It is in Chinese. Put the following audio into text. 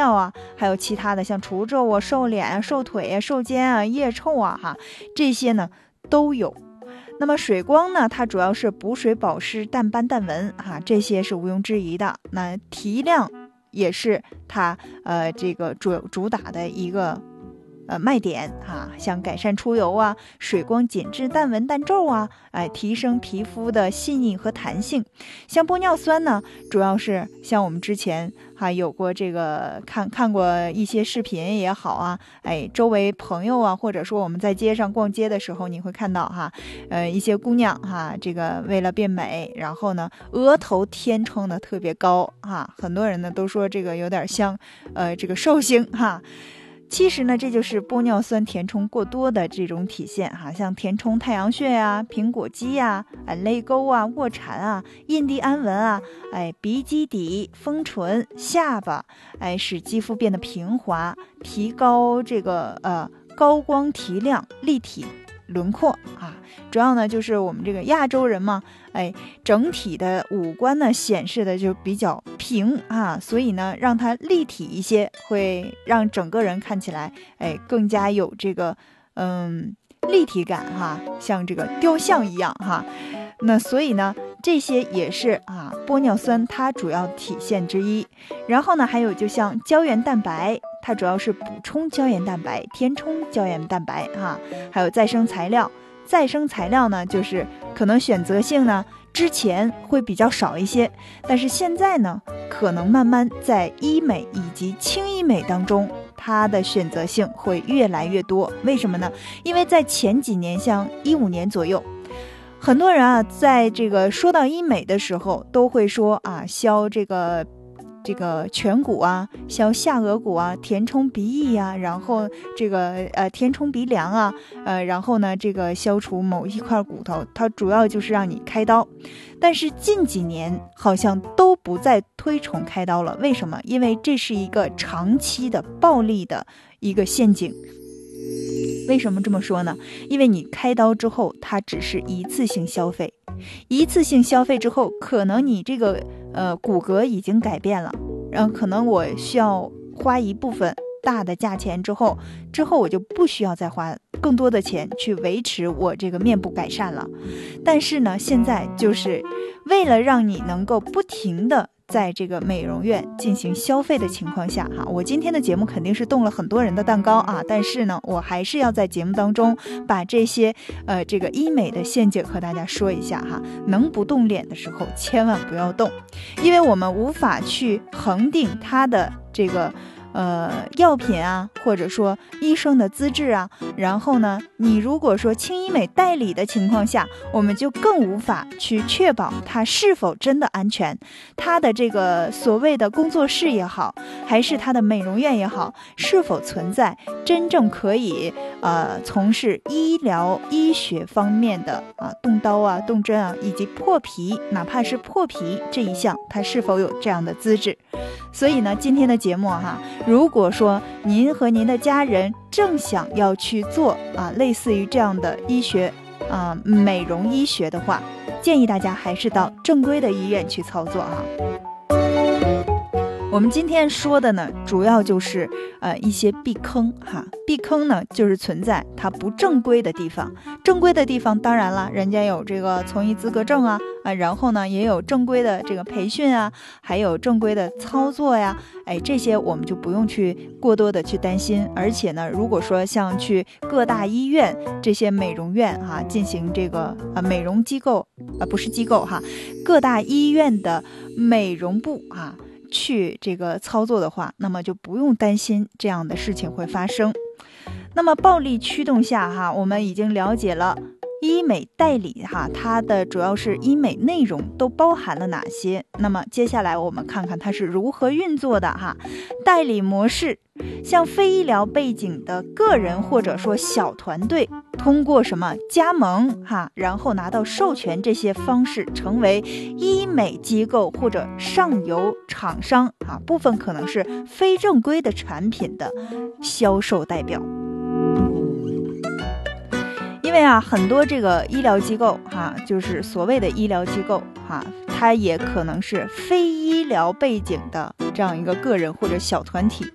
尿啊，还有其他的像除皱啊、瘦脸啊、瘦腿啊、瘦肩啊、腋臭啊这些呢都有。那么水光呢，它主要是补水保湿、淡斑淡纹这些是毋庸置疑的。那提亮也是它这个主打的一个卖点像改善出油啊，水光紧致淡纹淡皱啊，提升皮肤的细腻和弹性。像玻尿酸呢，主要是像我们之前有过这个看过一些视频也好啊，周围朋友啊，或者说我们在街上逛街的时候，你会看到一些姑娘这个为了变美，然后呢额头填充的特别高很多人呢都说这个有点像这个寿星其实呢，这就是玻尿酸填充过多的这种体现像填充太阳穴啊、苹果肌啊、泪沟啊、卧蚕啊、印第安纹啊、鼻基底、丰唇、下巴，使肌肤变得平滑，提高这个高光提亮、立体轮廓主要呢就是我们这个亚洲人嘛，整体的五官呢显示的就比较平所以呢让它立体一些，会让整个人看起来更加有这个立体感像这个雕像一样那所以呢这些也是玻尿酸它主要体现之一。然后呢还有就像胶原蛋白，它主要是补充胶原蛋白、填充胶原蛋白还有再生材料。再生材料呢就是可能选择性呢之前会比较少一些，但是现在呢可能慢慢在医美以及轻医美当中，它的选择性会越来越多。为什么呢？因为在前几年，像15年左右，很多人在这个说到医美的时候都会说削这个颧骨削下颚骨填充鼻翼然后这个填充鼻梁然后呢这个消除某一块骨头，它主要就是让你开刀。但是近几年好像都不再推崇开刀了，为什么？因为这是一个长期的暴利的一个陷阱。为什么这么说呢？因为你开刀之后它只是一次性消费，一次性消费之后，可能你这个骨骼已经改变了，然后可能我需要花一部分大的价钱之后我就不需要再花更多的钱去维持我这个面部改善了。但是呢现在就是为了让你能够不停的在这个美容院进行消费的情况下我今天的节目肯定是动了很多人的蛋糕但是呢我还是要在节目当中把这些这个医美的陷阱和大家说一下能不动脸的时候千万不要动，因为我们无法去恒定它的这个药品或者说医生的资质然后呢你如果说轻医美代理的情况下，我们就更无法去确保它是否真的安全，它的这个所谓的工作室也好，还是它的美容院也好，是否存在真正可以从事医疗医学方面的动刀动针以及破皮，哪怕是破皮这一项，它是否有这样的资质。所以呢今天的节目如果说您和您的家人正想要去做类似于这样的医学美容医学的话，建议大家还是到正规的医院去操作我们今天说的呢主要就是一些避坑避坑呢就是存在它不正规的地方。正规的地方当然了，人家有这个从医资格证然后呢也有正规的这个培训还有正规的操作这些我们就不用去过多的去担心。而且呢如果说像去各大医院这些美容院进行这个美容机构不是机构各大医院的美容部去这个操作的话，那么就不用担心这样的事情会发生。那么暴力驱动下我们已经了解了医美代理它的主要是医美内容都包含了哪些。那么接下来我们看看它是如何运作的代理模式，像非医疗背景的个人或者说小团队，通过什么加盟然后拿到授权这些方式，成为医美机构或者上游厂商部分可能是非正规的产品的销售代表。因为很多这个医疗机构就是所谓的医疗机构它也可能是非医疗背景的这样一个个人或者小团体